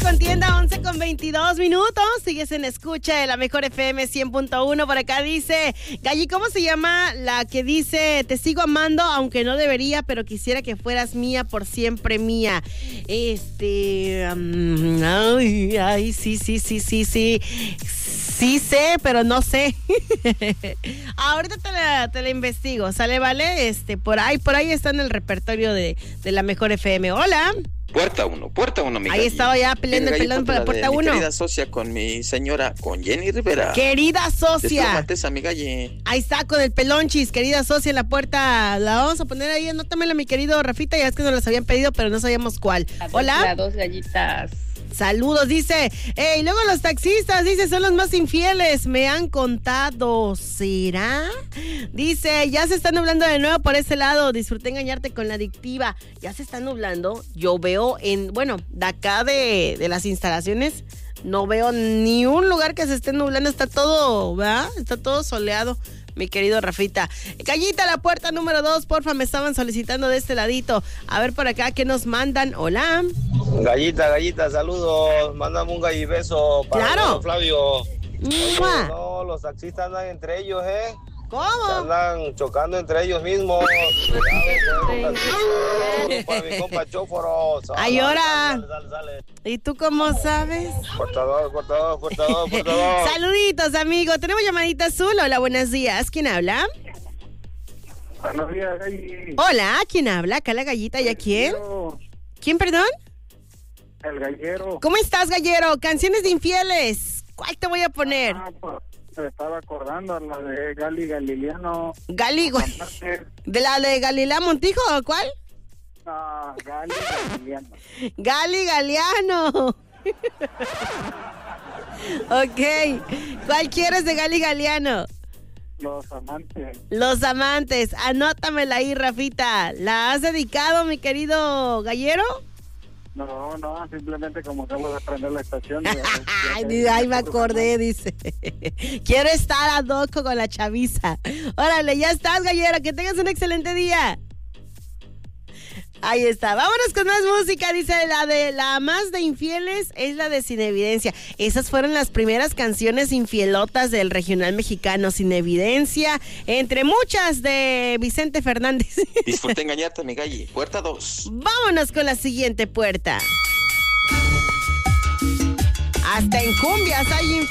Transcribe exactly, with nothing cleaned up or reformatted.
contienda, once con veintidós minutos. Sigues en escucha de la mejor F M cien punto uno. Por acá dice, Galli, ¿cómo se llama la que dice, te sigo amando aunque no debería, pero quisiera que fueras mía por siempre mía? Este, um, ay, ay, sí, sí, sí, sí, sí. Sí sé, pero no sé. Ahorita te la, te la investigo, ¿sale? Vale, este, por ahí, por ahí está en el repertorio de, de la mejor F M. Hola. Puerta uno, puerta uno, mi Ahí Galli. estaba ya peleando el pelón para la puerta uno. Mi querida socia con mi señora, con Jenny Rivera. Querida socia. Matesa, mi Galli. Ahí está con el pelonchis, querida socia en la puerta. La vamos a poner ahí, anótamela, mi querido Rafita. Ya es que nos las habían pedido, pero no sabíamos cuál. Hola. Las dos gallitas. Saludos, dice. Y luego los taxistas, dice, son los más infieles. Me han contado. ¿Será? Dice, ya se está nublando de nuevo por ese lado. Disfruté engañarte con la adictiva. Ya se está nublando. Yo veo en, bueno, de acá de, de las instalaciones, no veo ni un lugar que se esté nublando. Está todo, ¿verdad? Está todo soleado. Mi querido Rafita. Gallita, la puerta número dos, porfa, me estaban solicitando de este ladito. A ver por acá, ¿qué nos mandan? Hola. Gallita, gallita, saludos. Mándame un gallibeso para claro. Flavio. Oye, no, los taxistas andan entre ellos, ¿eh? ¿Cómo? Andan chocando entre ellos mismos. Para mi compa Chóforo. Ay, ahora. ¿Y tú cómo sabes? Portador, portador, portador, portador. Saluditos, amigo. Tenemos llamadita azul. Hola, buenos días. ¿Quién habla? Buenos días, Galli. Hola, ¿quién habla? Acá la gallita. ¿Y a quién? ¿Quién, perdón? El gallero. ¿Cómo estás, gallero? Canciones de infieles. ¿Cuál te voy a poner? Ah, pues, me estaba acordando la de Gali Galiliano. Gali, ¿de la de Galilea Montijo o cuál? Ah, Gali Galiliano. Gali Galeano. Ok. ¿Cuál quieres de Gali Galeano? Los amantes. Los amantes. Anótamela ahí, Rafita. ¿La has dedicado, mi querido gallero? No, no, simplemente como acabo de prender la estación. Ay, ay, me acordé, dice. Quiero estar a doco con la chaviza. Órale, ya estás, gallero. Que tengas un excelente día. Ahí está. Vámonos con más música. Dice, la de la más de infieles es la de Sin Evidencia. Esas fueron las primeras canciones infielotas del regional mexicano. Sin Evidencia, entre muchas de Vicente Fernández. Disfruté engañarte, mi Galli. Puerta dos. Vámonos con la siguiente puerta. Hasta en cumbias hay